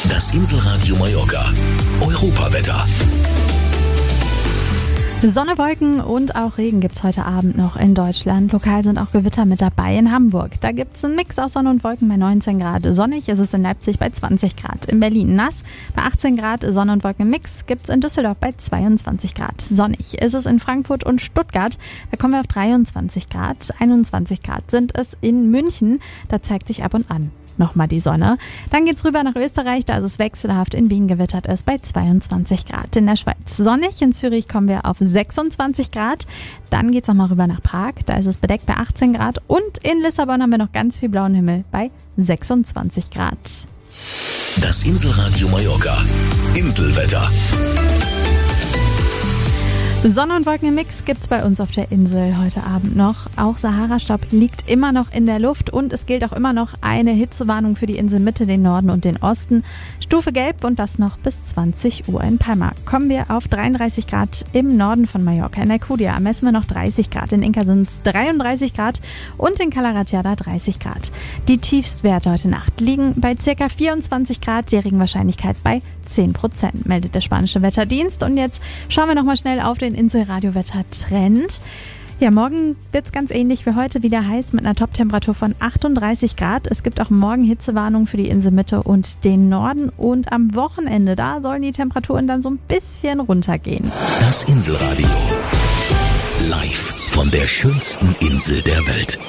Das Inselradio Mallorca. Europawetter. Sonne, Wolken und auch Regen gibt's heute Abend noch in Deutschland. Lokal sind auch Gewitter mit dabei in Hamburg. Da gibt's einen Mix aus Sonne und Wolken bei 19 Grad. Sonnig ist es in Leipzig bei 20 Grad. In Berlin nass bei 18 Grad. Sonne und Wolken im Mix gibt's in Düsseldorf bei 22 Grad. Sonnig ist es in Frankfurt und Stuttgart. Da kommen wir auf 23 Grad. 21 Grad sind es in München. Da zeigt sich ab und an nochmal die Sonne. Dann geht's rüber nach Österreich, da ist es wechselhaft. In Wien gewittert es bei 22 Grad. In der Schweiz sonnig. In Zürich kommen wir auf 26 Grad. Dann geht's nochmal rüber nach Prag, da ist es bedeckt bei 18 Grad. Und in Lissabon haben wir noch ganz viel blauen Himmel bei 26 Grad. Das Inselradio Mallorca. Inselwetter. Sonne und Wolken im Mix gibt's bei uns auf der Insel heute Abend noch. Auch Sahara-Staub liegt immer noch in der Luft und es gilt auch immer noch eine Hitzewarnung für die Inselmitte, den Norden und den Osten. Stufe Gelb und das noch bis 20 Uhr. In Palma kommen wir auf 33 Grad im Norden von Mallorca. In Alcudia messen wir noch 30 Grad. In Inca sind es 33 Grad und in Cala Ratjada 30 Grad. Die Tiefstwerte heute Nacht liegen bei ca. 24 Grad, die Regenwahrscheinlichkeit bei 10%, meldet der spanische Wetterdienst. Und jetzt schauen wir nochmal schnell auf den Inselradiowetter-Trend. Ja, morgen wird's ganz ähnlich wie heute wieder heiß mit einer Toptemperatur von 38 Grad. Es gibt auch morgen Hitzewarnung für die Inselmitte und den Norden. Und am Wochenende, da sollen die Temperaturen dann so ein bisschen runtergehen. Das Inselradio. Live von der schönsten Insel der Welt.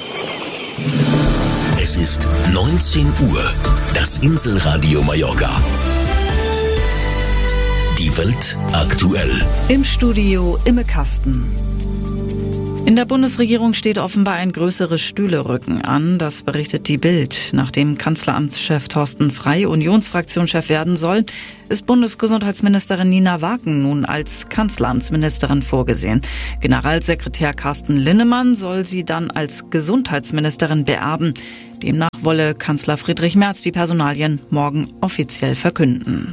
Es ist 19 Uhr. Das Inselradio Mallorca. Die Welt aktuell. Im Studio Imme Kasten. In der Bundesregierung steht offenbar ein größeres Stühlerücken an. Das berichtet die Bild. Nachdem Kanzleramtschef Thorsten Frey Unionsfraktionschef werden soll, ist Bundesgesundheitsministerin Nina Waken nun als Kanzleramtsministerin vorgesehen. Generalsekretär Carsten Linnemann soll sie dann als Gesundheitsministerin beerben. Demnach wolle Kanzler Friedrich Merz die Personalien morgen offiziell verkünden.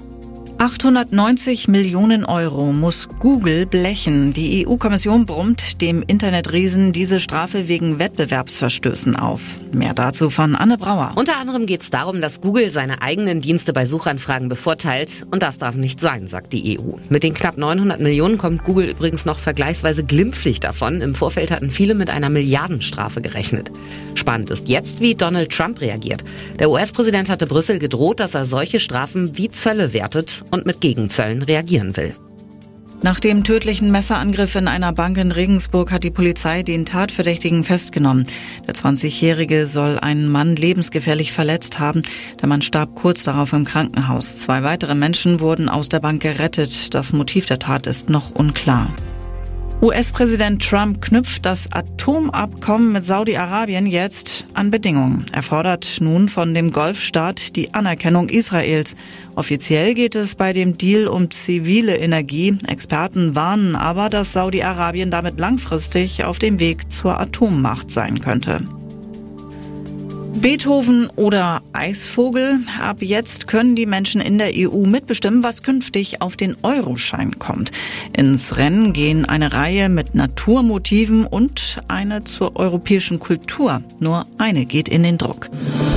890 Millionen Euro muss Google blechen. Die EU-Kommission brummt dem Internetriesen diese Strafe wegen Wettbewerbsverstößen auf. Mehr dazu von Anne Brauer. Unter anderem geht es darum, dass Google seine eigenen Dienste bei Suchanfragen bevorteilt. Und das darf nicht sein, sagt die EU. Mit den knapp 900 Millionen kommt Google übrigens noch vergleichsweise glimpflich davon. Im Vorfeld hatten viele mit einer Milliardenstrafe gerechnet. Spannend ist jetzt, wie Donald Trump reagiert. Der US-Präsident hatte Brüssel gedroht, dass er solche Strafen wie Zölle wertet und mit Gegenzöllen reagieren will. Nach dem tödlichen Messerangriff in einer Bank in Regensburg hat die Polizei den Tatverdächtigen festgenommen. Der 20-Jährige soll einen Mann lebensgefährlich verletzt haben. Der Mann starb kurz darauf im Krankenhaus. 2 weitere Menschen wurden aus der Bank gerettet. Das Motiv der Tat ist noch unklar. US-Präsident Trump knüpft das Atomabkommen mit Saudi-Arabien jetzt an Bedingungen. Er fordert nun von dem Golfstaat die Anerkennung Israels. Offiziell geht es bei dem Deal um zivile Energie. Experten warnen aber, dass Saudi-Arabien damit langfristig auf dem Weg zur Atommacht sein könnte. Beethoven oder Eisvogel? Ab jetzt können die Menschen in der EU mitbestimmen, was künftig auf den Euroschein kommt. Ins Rennen gehen eine Reihe mit Naturmotiven und eine zur europäischen Kultur. Nur eine geht in den Druck.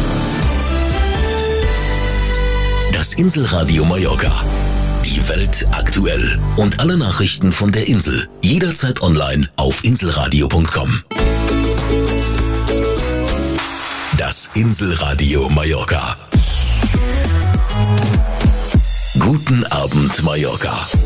Das Inselradio Mallorca. Die Welt aktuell. Und alle Nachrichten von der Insel. Jederzeit online auf inselradio.com. Das Inselradio Mallorca. Guten Abend, Mallorca.